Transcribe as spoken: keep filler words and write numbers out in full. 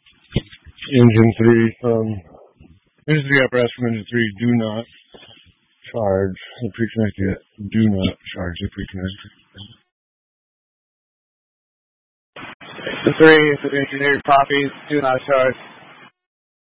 Engine three from Engine three apparatus from Engine three do not charge the pre-connected. Do not charge the pre-connected. The three engineered copies do not charge.